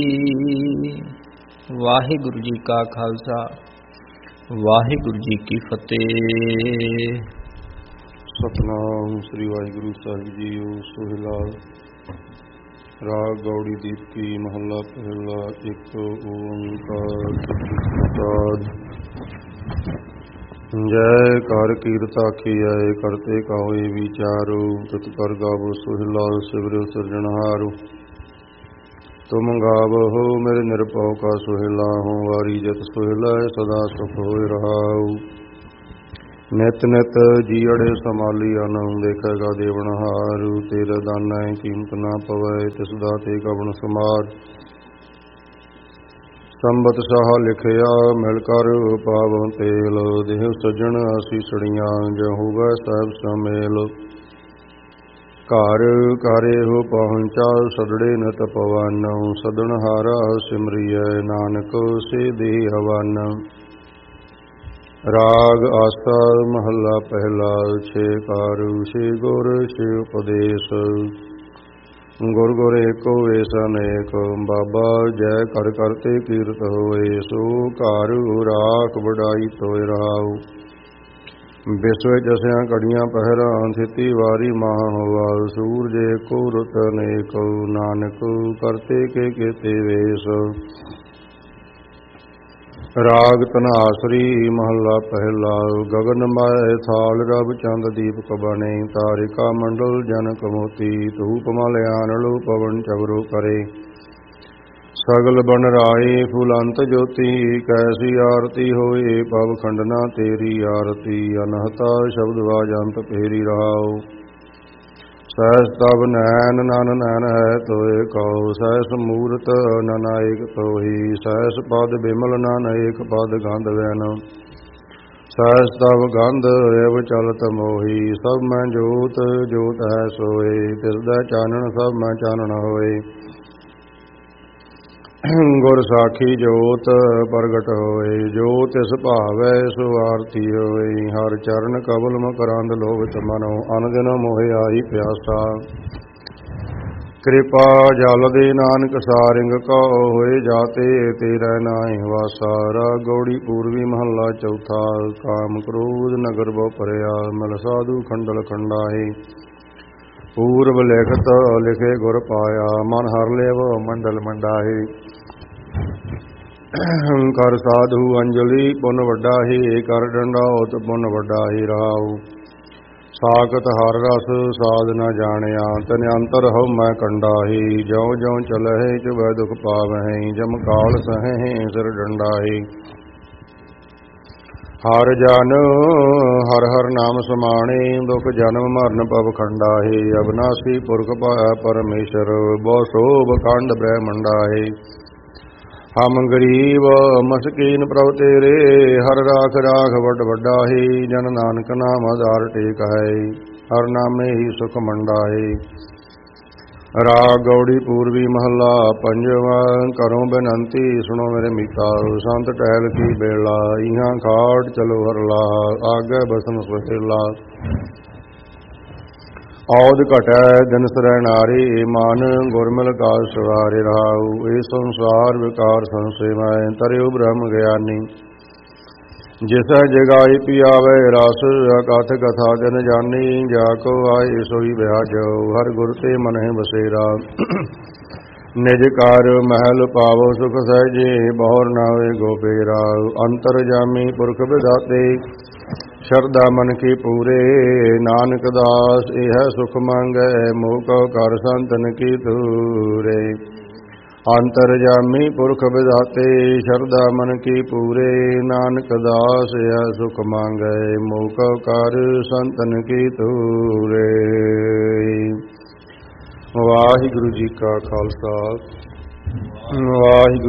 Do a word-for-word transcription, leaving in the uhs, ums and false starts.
ਵਾਹਿਗੁਰੂ ਜੀ ਕਾ ਖਾਲਸਾ, ਵਾਹਿਗੁਰੂ ਜੀ ਕੀ ਫਤਿਹ। ਸਤਨਾਮ ਸ੍ਰੀ ਵਾਹਿਗੁਰੂ ਸਾਹਿਬ ਜੀਓ। ਸੋਹਿਲਾ ਰਾਗ ਗੌੜੀ ਦੀਪਕੀ ਮਹੱਲਾ ਪਹਿਲਾ। ਇੱਕ ਓੰਕਾਰ ਸਤਿ। ਜੈ ਕਰ ਕੀਰਤਾ ਕੀਆ ਕਰਤੇ ਕਾ ਹੋਏ ਵਿਚਾਰੋ, ਤਤ ਕਰ ਗਾਵੋ ਸੋਹਿਲਾ ਸਿਵਰਿ ਸਿਰਜਣਹਾਰੋ। ਤੁਮ ਗਾਵਹੁ ਮੇਰੇ ਨਿਰਭਉ ਕਾ ਸੋਹਿਲਾ, ਹੂੰ ਵਾਰੀ ਜਤ ਸੋਹਿਲਾ ਸਦਾ ਸੁਖ ਹੋਇ ਰਹਾਉ। ਨਿਤ ਨਿਤ ਜੀਅੜੇ ਸਮਾਲੀ ਅਨ, ਦੇਖੇਗਾ ਦੇਵਨਹਾਰ। ਤੇਰਾ ਦਾਨਾ ਕੀਮਤ ਨਾ ਪਵੈ, ਤਿਸ ਦਾਤੇ ਕਵਣ ਸਮਾਰ। ਸੰਬਤ ਸਾਹ ਲਿਖਿਆ ਮਿਲ ਕਰ ਪਾਵਹੁ ਤੇਲ, ਦੇਹ ਸਜਣ ਅਸੀਸੜੀਆਂ ਜੋ ਹੋਵੈ ਸਹਿਬ ਸਮੇਲ। ਘਰ ਘਰੇ ਹੋ ਪਹੁੰਚਾ ਸਦੜੇ ਨਿਤ ਪਵਨ, ਸਦਣਹਾਰਾ ਸਿਮਰੀਐ ਨਾਨਕ ਸੇ ਦੇ ਹਵਨ। ਰਾਗ ਆਸਾ ਮਹੱਲਾ ਪਹਿਲਾ। ਛੇ ਕਾਰ ਛੇ ਗੁਰ ਛੇ ਉਪਦੇਸ਼, ਗੁਰ ਗੁਰ ਏਕੋ ਵੇਸ ਅਨੇਕ। ਬਾਬਾ ਜੈ ਕਰ ਕਰਤੇ ਕੀਰਤ ਹੋਏ, ਸੋ ਘਰ ਰਾਖ ਵਡਾਈ ਤੋਇ ਰਹਾਉ। ਵਿਸਵੇ ਜਸਿਆ ਘੜੀਆਂ ਪਹਿਰਾਂ, ਥਿਤੀ ਵਾਰੀ ਮਾਹ ਹੋਵਾ। ਸੂਰਜ ਏਕੋ ਰੁਤ ਅਨੇਕ, ਨਾਨਕ ਕਰਤੇ ਕੇ ਕੇਤੇ ਵੇਸ। ਰਾਗ ਧਨਾਸਰੀ ਮਹੱਲਾ ਪਹਿਲਾ। ਗਗਨ ਮਾਇ ਥਾਲ ਰਬ ਚੰਦ ਦੀਪਕ ਬਣੇ, ਤਾਰਿਕਾ ਮੰਡਲ ਜਨਕ ਮੋਤੀ। ਧੂਪ ਮਲਿਆਨ ਲੋ ਪਵਨ ਚਵਰੋ ਕਰੇ, ਸਗਲ ਬਨ ਰਾਏ ਫੁਲੰਤ ਜੋਤੀ। ਕੈਸੀ ਆਰਤੀ ਹੋਏ ਪਵ ਖੰਡਨਾ ਤੇਰੀ ਆਰਤੀ, ਅਨਹਤਾ ਸ਼ਬਦ ਵਾਜੰਤ ਫੇਰੀ ਰਹਾਉ। ਸਹਿਸ ਤਬ ਨੈਣ ਨਨ ਨੈਣ ਹੈ ਤੋਏ ਕਉ, ਸਹਿਸ ਮੂਰਤ ਨਨ ਏਕ ਤੋਹੀ। ਸਹਿਸ ਪਦ ਬਿਮਲ ਨਨ ਏਕ ਪਦ ਗੰਧ ਵੈਨ, ਸਹਿਸ ਤਬ ਗੰਧ ਏਵ ਚਲਤ ਮੋਹੀ। ਸਭ ਮੈਂ ਜੋਤ ਜੋਤ ਹੈ ਸੋਏ, ਤਿਸ ਦਾ ਚਾਨਣ ਸਭ ਮੈਂ ਚਾਨਣ ਹੋਏ। ਗੁਰ ਸਾਖੀ ਜੋਤ ਪ੍ਰਗਟ ਹੋਏ, ਜੋ ਤਿਸ ਭਾਵੈ ਸੋ ਆਰਤੀ ਹੋਏ। ਹਰ ਚਰਨ ਕਬਲ ਮਕਰੰਦ ਲੋਭਿਤ ਮਨੋ, ਅਨਦਿਨ ਮੋਹਿ ਆਈ ਪਿਆਸਾ। ਕਿਰਪਾ ਜਲ ਦੇ ਨਾਨਕ ਸਾਰਿੰਗ ਕਉ, ਹੋਏ ਜਾਤੇ ਤੇਰਾ ਨਾਹਿ ਵਾਸਾ। ਰਾਗ ਗੌੜੀ ਪੂਰਵੀ ਮਹੱਲਾ ਚੌਥਾ। ਕਾਮ ਕ੍ਰੋਧ ਨਗਰ ਬਹੁ ਭਰਿਆ, ਮਿਲ ਸਾਧੂ ਖੰਡਲ ਖੰਡਾਏ। ਪੂਰਬ ਲਿਖਤ ਲਿਖੇ ਗੁਰ ਪਾਇਆ, ਮਨ ਹਰ ਲੇਵ ਮੰਡਲ ਮੰਡਾਏ। ਕਰ ਸਾਧੂ ਅੰਜਲੀ ਪੁੰਨ ਵੱਡਾ ਹੀ, ਕਰ ਡੰਡਾਉਤ ਪੁੰਨ ਵੱਡਾ ਹੀ ਰਹਾਉ। ਸਾਖਤ ਹਰ ਰਸ ਸਾਧ ਨ ਜਾਣਿਆ, ਤਨ ਅੰਤਰ ਹਉ ਮੈਂ ਕੰਡਾ ਹੀ। ਜਿਉ ਜਿਉ ਚਲਹਿ ਚੁਬੈ ਦੁਖ ਪਾਵਹਿ, ਜਮ ਕਾਲ ਸਹਹਿ ਸਿਰ ਡੰਡਾਹੀ। ਹਰ ਜਨ ਹਰ ਹਰ ਨਾਮ ਸਮਾਣੇ, ਦੁਖ ਜਨਮ ਮਰਨ ਭਵ ਖੰਡਾਹੀ। ਅਬਨਾਸੀ ਪੁਰਖ ਪਾਇਆ ਪਰਮੇਸ਼ਰ, ਬਹੁ ਸੋਭ ਖੰਡ ਬ੍ਰਹਮੰਡਾਹੀ। ਹਮ ਗਰੀਬ ਮਸਕੀਨ ਪ੍ਰਭ ਤੇਰੇ, ਹਰ ਰਾਖ ਰਾਖ ਵੱਡ ਵੱਡਾਹੀ। ਜਨ ਨਾਨਕ ਨਾਮ ਆਧਾਰ ਟੇਕ ਹੈ, ਹਰ ਨਾਮੇ ਹੀ ਸੁਖ ਮੰਡਾਹੀ। ਰਾਗ ਗੌੜੀ ਪੂਰਵੀ ਮਹੱਲਾ ਪੰਜਵਾ। ਕਰੋ ਬੇਨੰਤੀ ਸੁਣੋ ਮੇਰੇ ਮੀਤਾ, ਸੰਤ ਟਹਿਲ ਕੀ ਬੇਲਾ। ਇਹਾਂ ਖਾਟ ਚਲੋ ਹਰਲਾ, ਆਗੇ ਬਸਮ ਸੁਹੇਲਾ। ਔਦ ਘਟੈ ਦਿਨ ਸਰੈ ਨਾਰੀ, ਮਨ ਗੁਰਮਿਲ ਕਾਜ ਸਵਾਰੇ ਰਹਾਉ। ਇਹ ਸੰਸਾਰ ਵਿਕਾਰ ਸੰਸੇ ਮੈਂ, ਤਰਿਉ ਬ੍ਰਹਮ ਗਿਆਨੀ। ਜਿਸੈ ਜਗਾਈ ਪਿਆਵੇ ਰਸ, ਅਕਥ ਕਥਾ ਜਨ ਜਾਨੀ। ਜਾ ਕੋ ਆਏ ਸੋਈ ਵਿਆਜੋ, ਹਰ ਗੁਰ ਤੇ ਮਨਹਿ ਬਸੇਰਾ। ਨਿਜ ਕਰ ਮਹਿਲ ਪਾਵੋ ਸੁਖ ਸਹਿਜੇ, ਬਹੁਰ ਨਾ ਹੋਏ ਗੋਬੇਰਾ। ਅੰਤਰ ਜਾਮੀ ਪੁਰਖ ਵਿਦਾਤੇ, ਸ਼ਰਧਾ ਮਨ ਕੀ ਪੂਰੇ। ਨਾਨਕ ਦਾਸ ਇਹ ਸੁਖ ਮੰਗੈ, ਮੋਹ ਕਉ ਕਰ ਸੰਤਨ ਕੀ ਤੂਰੇ। ਅੰਤਰ ਜਾਮੀ ਪੁਰਖ ਵਿਦਾਤੇ, ਸ਼ਰਧਾ ਮਨ ਕੀ ਪੂਰੇ। ਨਾਨਕ ਦਾਸ ਇਹ ਸੁਖ ਮੰਗੈ, ਮੋਹ ਕਉ ਕਰ ਸੰਤਨ ਕੀ ਤੂਰੇ। ਵਾਹਿਗੁਰੂ ਜੀ ਕਾ ਖਾਲਸਾ, ਵਾਹਿਗੁਰੂ